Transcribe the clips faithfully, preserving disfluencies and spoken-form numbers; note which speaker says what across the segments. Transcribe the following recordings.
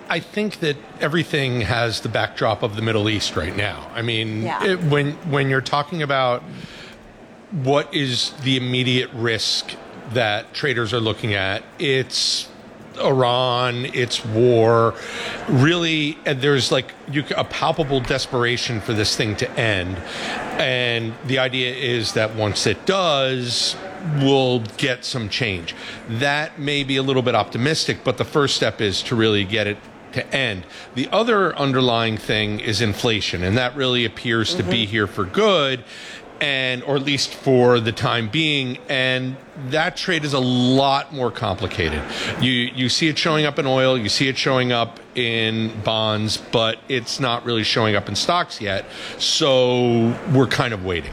Speaker 1: I think that everything has the backdrop of the Middle East right now. I mean,
Speaker 2: yeah.
Speaker 1: it, when when you're talking about what is the immediate risk that traders are looking at, it's Iran, it's war. Really, there's like you, a palpable desperation for this thing to end. And the idea is that once it does, we'll get some change. That may be a little bit optimistic, but the first step is to really get it to end. The other underlying thing is inflation, and that really appears mm-hmm. to be here for good, and or at least for the time being. And that trade is a lot more complicated. You you see it showing up in oil, you see it showing up in bonds, but it's not really showing up in stocks yet. So we're kind of waiting.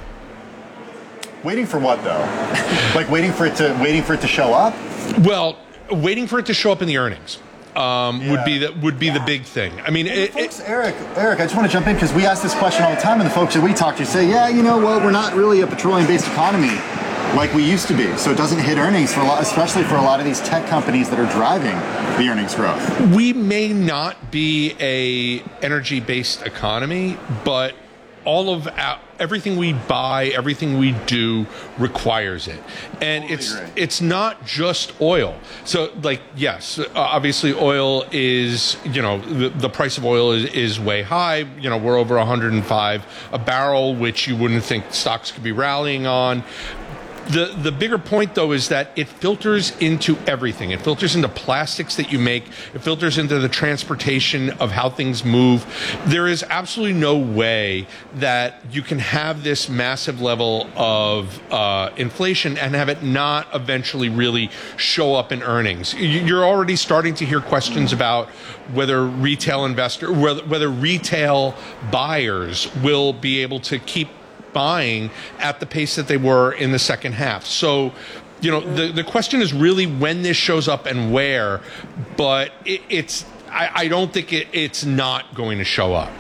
Speaker 3: Waiting for what, though? Like waiting for it to waiting for it to show up?
Speaker 1: Well, waiting for it to show up in the earnings. Um, yeah. would be the would be yeah. the big thing. I mean, it,
Speaker 3: folks, it, Eric, Eric, I just want to jump in because we ask this question all the time, and the folks that we talk to say, yeah, you know, well, we're not really a petroleum-based economy like we used to be, so it doesn't hit earnings for a lot, especially for a lot of these tech companies that are driving the earnings growth.
Speaker 1: We may not be a energy-based economy, but all of our, everything we buy, everything we do requires it. And totally it's agree. It's not just oil. So like, yes, uh, obviously oil is, you know, the, the price of oil is, is way high. You know, we're over one hundred five a barrel, which you wouldn't think stocks could be rallying on. The the bigger point, though, is that it filters into everything. It filters into plastics that you make. It filters into the transportation of how things move. There is absolutely no way that you can have this massive level of uh, inflation and have it not eventually really show up in earnings. You're already starting to hear questions about whether retail investor, whether, whether retail buyers will be able to keep buying at the pace that they were in the second half. So, you know, the, the question is really when this shows up and where, but it, it's, I, I don't think it, it's not going to show up.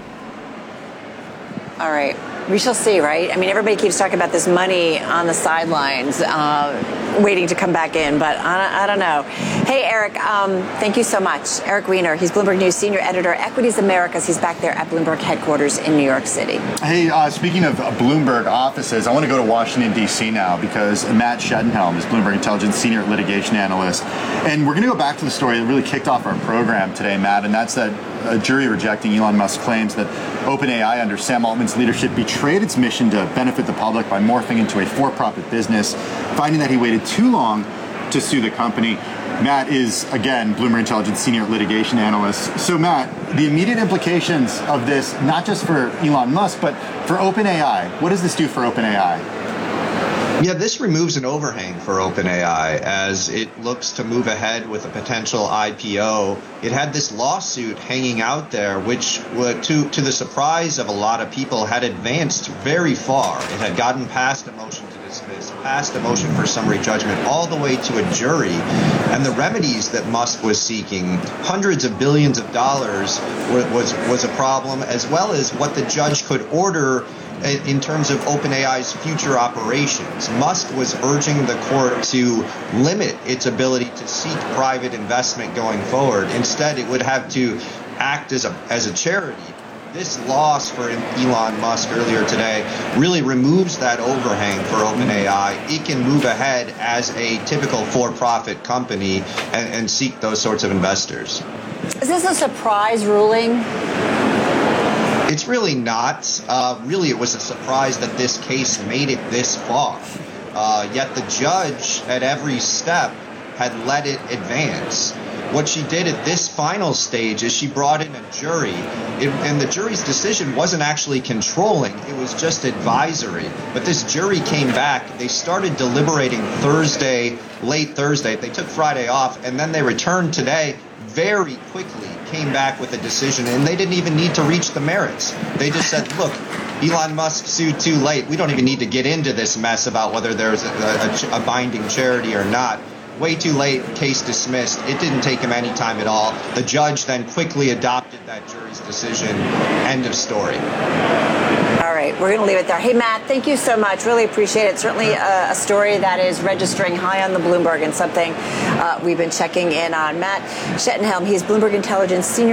Speaker 2: All right. We shall see, right? I mean, everybody keeps talking about this money on the sidelines, uh, waiting to come back in, but I, I don't know. Hey, Eric, um, thank you so much. Eric Weiner, he's Bloomberg News Senior Editor, Equities Americas. He's back there at Bloomberg headquarters in New York City.
Speaker 3: Hey, uh, speaking of Bloomberg offices, I want to go to Washington, D C now because Matt Shedenhelm is Bloomberg Intelligence Senior Litigation Analyst. And we're going to go back to the story that really kicked off our program today, Matt, and that's that a jury rejecting Elon Musk's claims that OpenAI under Sam Altman's leadership betrayed its mission to benefit the public by morphing into a for-profit business, finding that he waited too long to sue the company. Matt is, again, Bloomberg Intelligence Senior Litigation Analyst. So, Matt, the immediate implications of this, not just for Elon Musk, but for OpenAI. What does this do for OpenAI?
Speaker 4: Yeah, this removes an overhang for OpenAI as it looks to move ahead with a potential I P O. It had this lawsuit hanging out there, which, to, to the surprise of a lot of people, had advanced very far. It had gotten past a motion to dismiss, past a motion for summary judgment, all the way to a jury. And the remedies that Musk was seeking, hundreds of billions of dollars, was, was a problem, as well as what the judge could order in terms of OpenAI's future operations. Musk was urging the court to limit its ability to seek private investment going forward. Instead, it would have to act as a as a charity. This loss for Elon Musk earlier today really removes that overhang for OpenAI. It can move ahead as a typical for-profit company and, and seek those sorts of investors.
Speaker 2: Is this a surprise ruling?
Speaker 4: It's really not. Uh, really, it was a surprise that this case made it this far. Uh, yet the judge at every step had let it advance. What she did at this final stage is she brought in a jury, it, and the jury's decision wasn't actually controlling, it was just advisory. But this jury came back, they started deliberating Thursday, late Thursday, they took Friday off, and then they returned today, very quickly came back with a decision, and they didn't even need to reach the merits. They just said, look, Elon Musk sued too late. We don't even need to get into this mess about whether there's a, a, a binding charity or not. Way too late, case dismissed. It didn't take him any time at all. The judge then quickly adopted that jury's decision. End of story.
Speaker 2: All right, we're going to leave it there. Hey, Matt, thank you so much. Really appreciate it. Certainly a, a story that is registering high on the Bloomberg and something uh, we've been checking in on. Matt Shedenhelm, he's Bloomberg Intelligence Senior